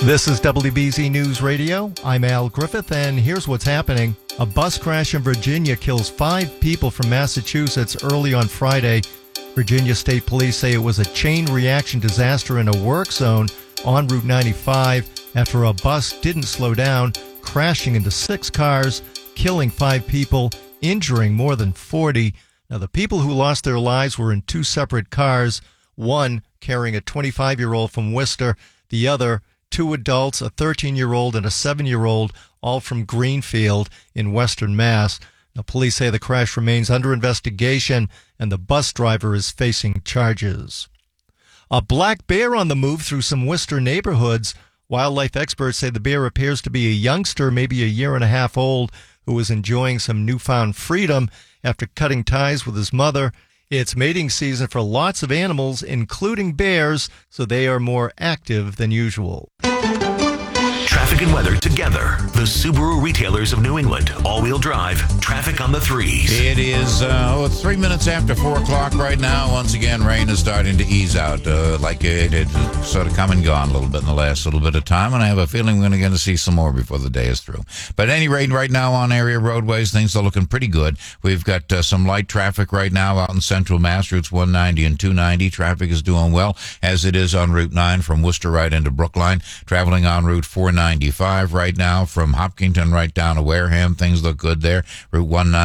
This is WBZ News Radio. I'm Al Griffith, and here's what's happening. A bus crash in Virginia kills 5 people from Massachusetts early on Friday. Virginia State Police say it was a chain reaction disaster in a work zone on Route 95 after a bus didn't slow down, crashing into 6 cars, killing 5 people, injuring more than 40. Now, the people who lost their lives were in 2 separate cars, one carrying a 25-year-old from Worcester, the other 2 adults, a 13-year-old and a 7-year-old, all from Greenfield in Western Mass. Now, police say the crash remains under investigation and the bus driver is facing charges. A black bear on the move through some Worcester neighborhoods. Wildlife experts say the bear appears to be a youngster, maybe a year and a half old, who was enjoying some newfound freedom after cutting ties with his mother. It's mating season for lots of animals, including bears, so they are more active than usual. Traffic and weather together. The Subaru retailers of New England. All-wheel drive. Traffic on the 3s. It is 3 minutes after 4 o'clock right now. Once again, rain is starting to ease out. Like it had sort of come and gone a little bit in the last little bit of time, and I have a feeling we're going to see some more before the day is through. But at any rate, right now on area roadways, things are looking pretty good. We've got some light traffic right now out in Central Mass, routes 190 and 290. Traffic is doing well, as it is on Route 9 from Worcester right into Brookline. Traveling on Route 495 right now from Hopkinton right down to Wareham. Things look good there. Route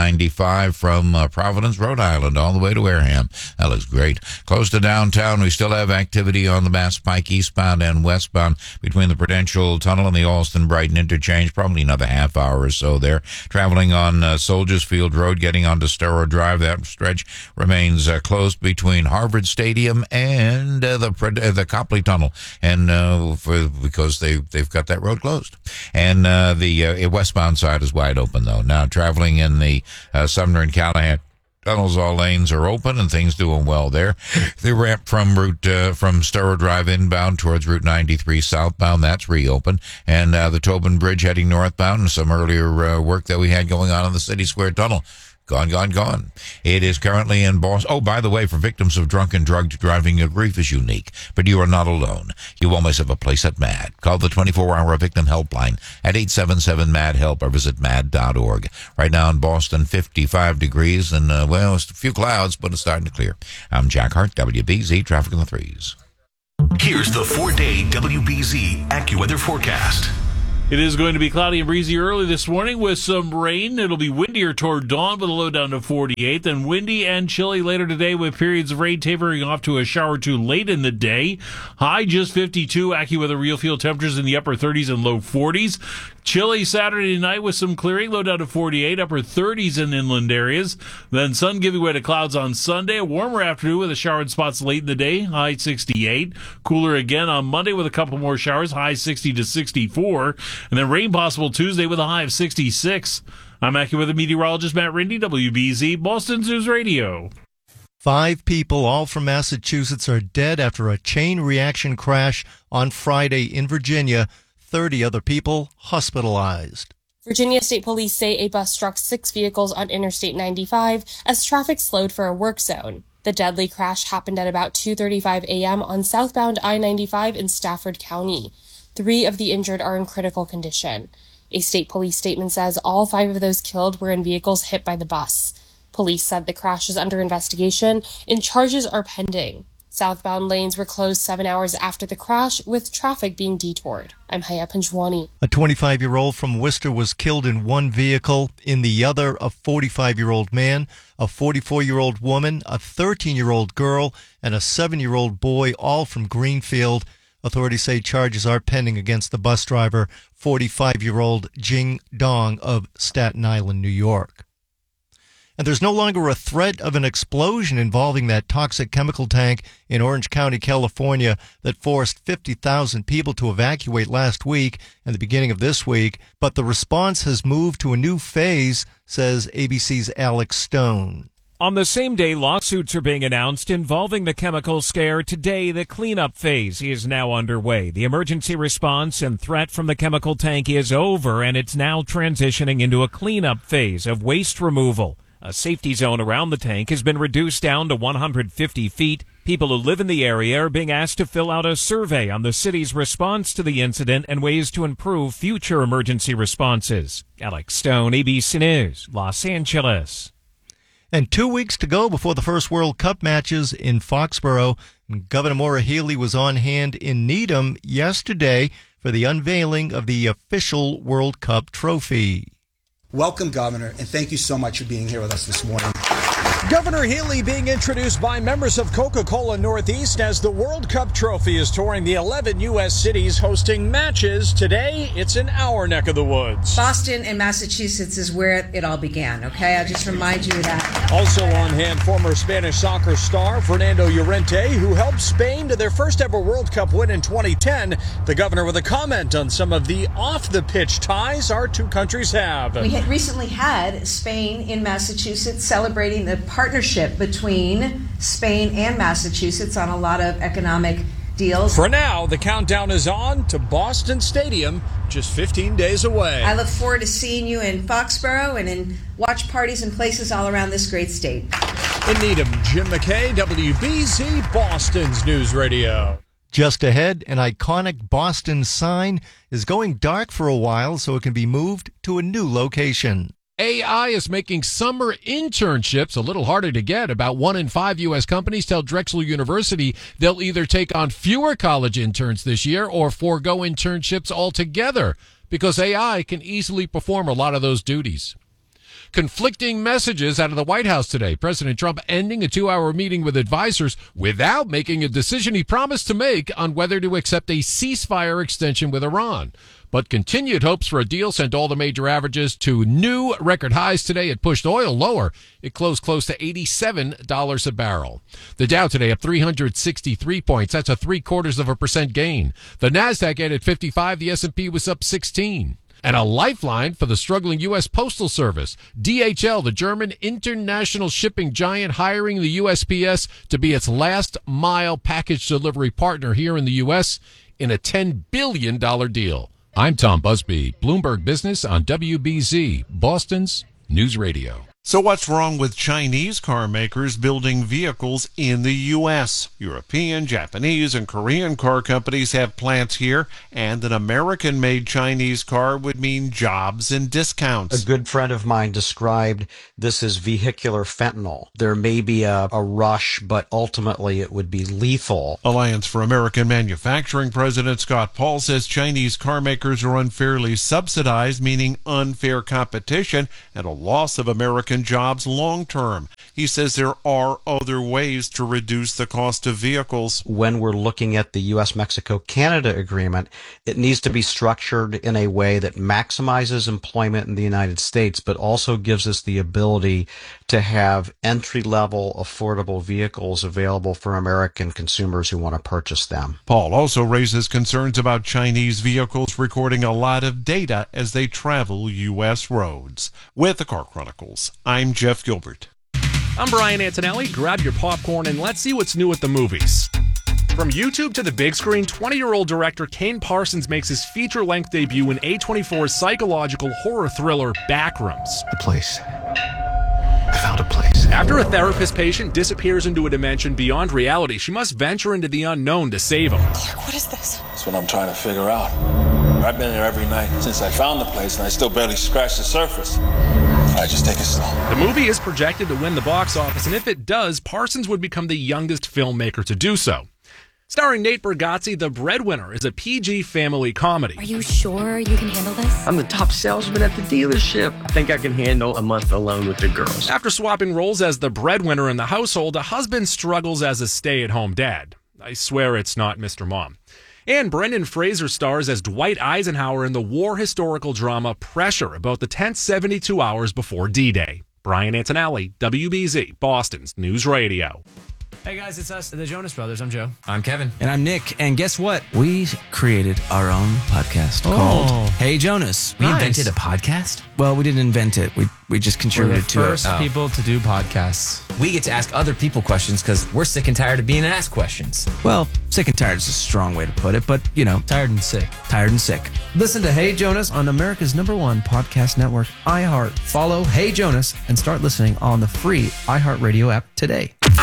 195 from Providence, Rhode Island, all the way to Wareham. That looks great. Close to downtown, we still have activity on the Mass Pike eastbound and westbound between the Prudential Tunnel and the Alston-Brighton interchange. Probably another half hour or so there. Traveling on Soldiers Field Road, getting onto Storrow Drive. That stretch remains closed between Harvard Stadium and the Copley Tunnel, and because they've got that road closed. And the westbound side is wide open, though. Now, traveling in the Sumner and Callahan tunnels, all lanes are open and things doing well there. The ramp from Storrow Drive inbound towards Route 93 southbound, that's reopened. And the Tobin Bridge heading northbound, and some earlier work that we had going on in the City Square Tunnel. Gone. It is currently in Boston. Oh, by the way, for victims of drunk and drugged driving, your grief is unique, but you are not alone. You always have a place at MAD. Call the 24-hour victim helpline at 877-MAD-HELP or visit mad.org. Right now in Boston, 55 degrees and, it's a few clouds, but it's starting to clear. I'm Jack Hart, WBZ, Traffic on the 3s. Here's the 4-day WBZ AccuWeather forecast. It is going to be cloudy and breezy early this morning with some rain. It'll be windier toward dawn with a low down to 48. Then windy and chilly later today with periods of rain tapering off to a shower or two late in the day. High just 52. AccuWeather real field temperatures in the upper 30s and low 40s. Chilly Saturday night with some clearing, low down to 48, upper 30s in inland areas. Then sun giving way to clouds on Sunday. A warmer afternoon with a shower in spots late in the day, high 68. Cooler again on Monday with a couple more showers, high 60 to 64. And then rain possible Tuesday with a high of 66. I'm AccuWeather meteorologist Matt Rindy, WBZ, Boston News Radio. 5 people, all from Massachusetts, are dead after a chain reaction crash on Friday in Virginia. 30 other people hospitalized. Virginia State Police say a bus struck 6 vehicles on Interstate 95 as traffic slowed for a work zone. The deadly crash happened at about 2:35 a.m. on southbound I-95 in Stafford County. 3 of the injured are in critical condition. A state police statement says all 5 of those killed were in vehicles hit by the bus. Police said the crash is under investigation and charges are pending. Southbound lanes were closed 7 hours after the crash, with traffic being detoured. I'm Haya Panjwani. A 25-year-old from Worcester was killed in one vehicle. In the other, a 45-year-old man, a 44-year-old woman, a 13-year-old girl, and a 7-year-old boy, all from Greenfield. Authorities say charges are pending against the bus driver, 45-year-old Jing Dong of Staten Island, New York. And there's no longer a threat of an explosion involving that toxic chemical tank in Orange County, California, that forced 50,000 people to evacuate last week and the beginning of this week. But the response has moved to a new phase, says ABC's Alex Stone. On the same day, lawsuits are being announced involving the chemical scare. Today, the cleanup phase is now underway. The emergency response and threat from the chemical tank is over, and it's now transitioning into a cleanup phase of waste removal. A safety zone around the tank has been reduced down to 150 feet. People who live in the area are being asked to fill out a survey on the city's response to the incident and ways to improve future emergency responses. Alex Stone, ABC News, Los Angeles. And 2 weeks to go before the first World Cup matches in Foxborough. Governor Maura Healey was on hand in Needham yesterday for the unveiling of the official World Cup trophy. Welcome, Governor, and thank you so much for being here with us this morning. Governor Healey being introduced by members of Coca-Cola Northeast as the World Cup trophy is touring the 11 U.S. cities hosting matches. Today, it's in our neck of the woods. Boston and Massachusetts is where it all began, okay? I'll just remind you of that. Also on hand, former Spanish soccer star Fernando Llorente, who helped Spain to their first ever World Cup win in 2010. The governor with a comment on some of the off-the-pitch ties our two countries have. We had recently had Spain in Massachusetts celebrating the partnership between Spain and Massachusetts on a lot of economic deals. For now, the countdown is on to Boston Stadium, just 15 days away. I look forward to seeing you in Foxborough and in watch parties and places all around this great state. In Needham, Jim McKay, WBZ, Boston's News Radio. Just ahead, an iconic Boston sign is going dark for a while so it can be moved to a new location. AI is making summer internships a little harder to get. About 1 in 5 U.S. companies tell Drexel University they'll either take on fewer college interns this year or forego internships altogether because AI can easily perform a lot of those duties. Conflicting messages out of the White House today. President Trump ending a 2-hour meeting with advisors without making a decision he promised to make on whether to accept a ceasefire extension with Iran. But continued hopes for a deal sent all the major averages to new record highs today. It pushed oil lower. It closed close to $87 a barrel. The Dow today up 363 points. That's a 0.75% gain. The Nasdaq added 55. The S&P was up 16. And a lifeline for the struggling U.S. Postal Service. DHL, the German international shipping giant, hiring the USPS to be its last-mile package delivery partner here in the U.S. in a $10 billion deal. I'm Tom Busby, Bloomberg Business on WBZ, Boston's News Radio. So what's wrong with Chinese car makers building vehicles in the U.S.? European, Japanese, and Korean car companies have plants here, and an American-made Chinese car would mean jobs and discounts. A good friend of mine described this as vehicular fentanyl. There may be a rush, but ultimately it would be lethal. Alliance for American Manufacturing President Scott Paul says Chinese car makers are unfairly subsidized, meaning unfair competition and a loss of American jobs long term. He says there are other ways to reduce the cost of vehicles. When we're looking at the U.S.-Mexico-Canada agreement, it needs to be structured in a way that maximizes employment in the United States, but also gives us the ability to have entry-level, affordable vehicles available for American consumers who want to purchase them. Paul also raises concerns about Chinese vehicles recording a lot of data as they travel U.S. roads. With the Car Chronicles, I'm Jeff Gilbert. I'm Brian Antonelli. Grab your popcorn and let's see what's new at the movies. From YouTube to the big screen, 20-year-old director Kane Parsons makes his feature-length debut in A24's psychological horror thriller Backrooms. The place. I found a place. After a therapist patient disappears into a dimension beyond reality, she must venture into the unknown to save him. Clark, what is this? That's what I'm trying to figure out. I've been there every night since I found the place, and I still barely scratched the surface. All right, just take it slow. The movie is projected to win the box office, and if it does, Parsons would become the youngest filmmaker to do so. Starring Nate Bargatze, The Breadwinner is a PG family comedy. Are you sure you can handle this? I'm the top salesman at the dealership. I think I can handle a month alone with the girls. After swapping roles as the breadwinner in the household, a husband struggles as a stay-at-home dad. I swear it's not Mr. Mom. And Brendan Fraser stars as Dwight Eisenhower in the war historical drama Pressure, about the tense 72 hours before D-Day. Brian Antonelli, WBZ, Boston's News Radio. Hey guys, it's us, the Jonas Brothers. I'm Joe. I'm Kevin. And I'm Nick. And guess what? We created our own podcast called Hey Jonas. We invented a podcast? Well, we didn't invent it. We just contributed to it. We're the first people to do podcasts. We get to ask other people questions because we're sick and tired of being asked questions. Well, sick and tired is a strong way to put it, but, you know. Tired and sick. Tired and sick. Listen to Hey Jonas on America's #1 podcast network, iHeart. Follow Hey Jonas and start listening on the free iHeartRadio app today.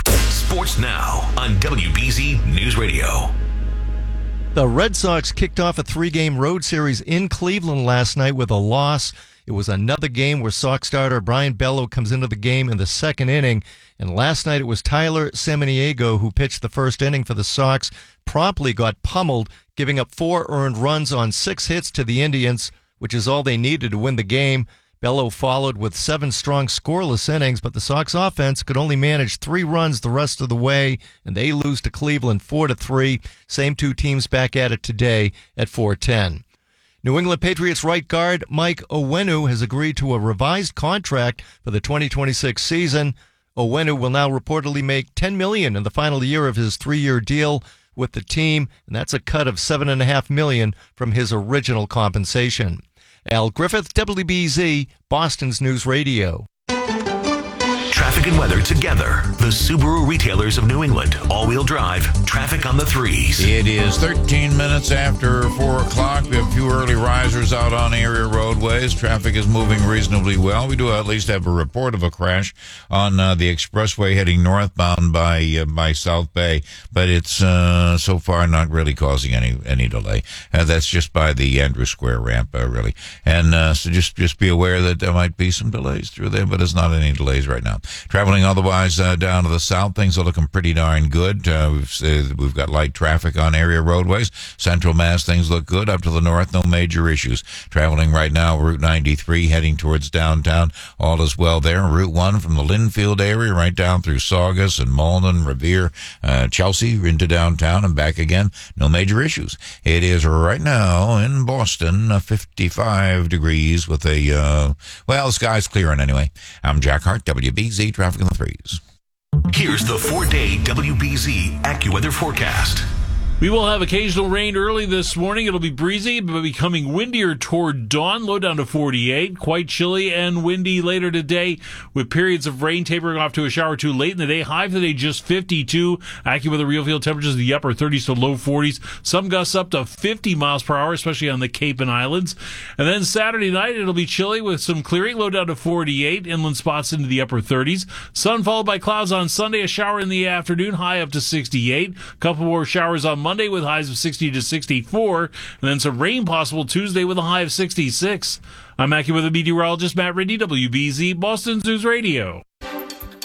Sports Now on WBZ News Radio. The Red Sox kicked off a 3-game road series in Cleveland last night with a loss. It was another game where Sox starter Brian Bello comes into the game in the second inning. And last night it was Tyler Samaniego who pitched the first inning for the Sox, promptly got pummeled, giving up 4 earned runs on 6 hits to the Indians, which is all they needed to win the game. Bello followed with 7 strong scoreless innings, but the Sox offense could only manage 3 runs the rest of the way, and they lose to Cleveland 4-3. Same 2 teams back at it today at 4:10. New England Patriots right guard Mike Onwenu has agreed to a revised contract for the 2026 season. Onwenu will now reportedly make $10 million in the final year of his 3-year deal with the team, and that's a cut of $7.5 million from his original compensation. Al Griffith, WBZ, Boston's News Radio. Traffic and weather together. The Subaru retailers of New England. All-wheel drive. Traffic on the 3s. It is 13 minutes after 4 o'clock. We have a few early risers out on area roadways. Traffic is moving reasonably well. We do at least have a report of a crash on the expressway heading northbound by South Bay, but it's so far not really causing any delay. That's just by the Andrew Square ramp, really. And so just be aware that there might be some delays through there, but it's not any delays right now. Traveling otherwise down to the south, things are looking pretty darn good. We've got light traffic on area roadways. Central Mass, things look good. Up to the north, no major issues. Traveling right now, Route 93 heading towards downtown. All is well there. Route 1 from the Linfield area right down through Saugus and Malden, Revere, Chelsea into downtown and back again. No major issues. It is right now in Boston, 55 degrees with the sky's clearing anyway. I'm Jack Hart, WBZ Traffic on the 3s. Here's the 4-day WBZ AccuWeather forecast. We will have occasional rain early this morning. It'll be breezy, but becoming windier toward dawn, low down to 48. Quite chilly and windy later today, with periods of rain tapering off to a shower or two late in the day. High for the day just 52. AccuWeather real field temperatures in the upper 30s to low 40s. Some gusts up to 50 miles per hour, especially on the Cape and Islands. And then Saturday night, it'll be chilly with some clearing, low down to 48. Inland spots into the upper 30s. Sun followed by clouds on Sunday. A shower in the afternoon, high up to 68. Couple more showers on Monday with highs of 60 to 64, and then some rain possible Tuesday with a high of 66. I'm AccuWeather meteorologist Matt Ridley, WBZ Boston's News Radio.